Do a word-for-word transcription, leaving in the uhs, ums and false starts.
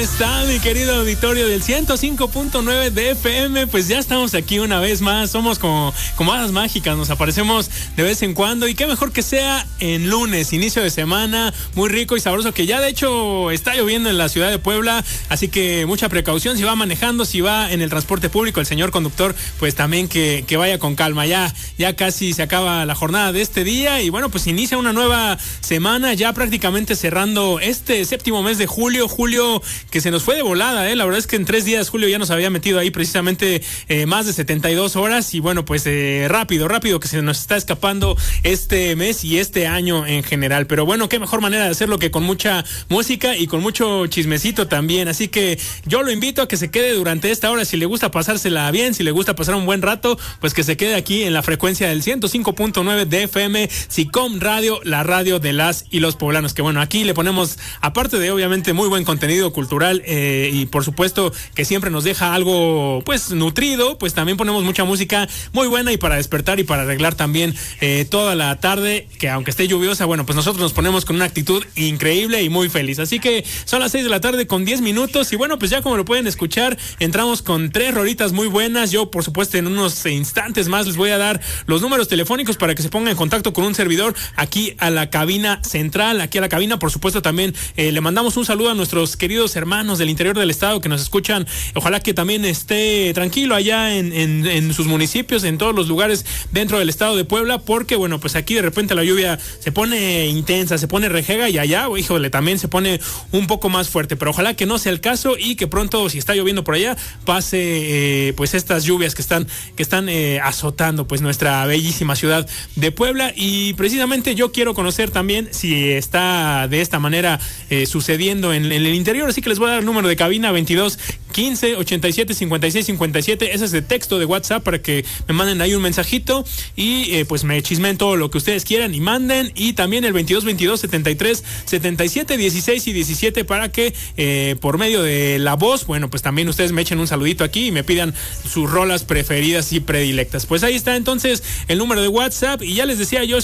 está, mi querido auditorio del ciento cinco punto nueve de F M? Pues ya estamos aquí una vez más, somos como, como hadas mágicas, nos aparecemos de vez en cuando, y qué mejor que sea en lunes, inicio de semana, muy rico y sabroso, que ya de hecho está lloviendo en la ciudad de Puebla, así que mucha precaución si va manejando, si va en el transporte público, el señor conductor, pues también que, que vaya con calma, ya, ya casi se acaba la jornada de este día, y bueno, pues inicia una nueva semana, ya prácticamente cerrando este séptimo mes de julio, julio que se nos fue de volada, ¿eh? La verdad es que en tres días Julio ya nos había metido ahí precisamente eh, más de setenta y dos horas, y bueno, pues eh, rápido, rápido que se nos está escapando este mes y este año en general, pero bueno, qué mejor manera de hacerlo que con mucha música y con mucho chismecito también, así que yo lo invito a que se quede durante esta hora, si le gusta pasársela bien, si le gusta pasar un buen rato, pues que se quede aquí en la frecuencia del ciento cinco punto nueve de F M, SICOM Radio, la radio de las y los poblanos, que bueno, aquí le ponemos, aparte de obviamente muy buen contenido cultural eh, y por supuesto que siempre nos deja algo pues nutrido, pues también ponemos mucha música muy buena y para despertar y para arreglar también eh, toda la tarde, que aunque esté lluviosa, bueno, pues nosotros nos ponemos con una actitud increíble y muy feliz, así que son las seis de la tarde con diez minutos, y bueno, pues ya como lo pueden escuchar, entramos con tres rolitas muy buenas. Yo por supuesto en unos instantes más les voy a dar los números telefónicos para que se pongan en contacto con un servidor aquí a la cabina central, aquí a la cabina. Por supuesto también eh, le mandamos un saludo a nuestros queridos hermanos del interior del estado que nos escuchan, ojalá que también esté tranquilo allá en, en, en sus municipios, en todos los lugares dentro del estado de Puebla, porque bueno, pues aquí de repente la lluvia se pone intensa, se pone rejega, y allá, oh, híjole, también se pone un poco más fuerte, pero ojalá que no sea el caso y que pronto, si está lloviendo por allá, pase eh, pues estas lluvias que están, que están eh, azotando pues nuestra bellísima ciudad de Puebla. Y precisamente yo quiero conocer también si está de esta manera eh, sucediendo en, en el interior, así que les voy a dar el número de cabina: veintidós quince ochenta y siete cincuenta y seis cincuenta y siete. Ese es de texto de WhatsApp para que me manden ahí un mensajito y eh, pues me chismen todo lo que ustedes quieran y manden. Y también el veintidós veintidós setenta y tres setenta y siete dieciséis y diecisiete para que eh, por medio de la voz, bueno, pues también ustedes me echen un saludito aquí y me pidan sus rolas preferidas y predilectas. Pues ahí está entonces el número de WhatsApp, y ya les decía yo,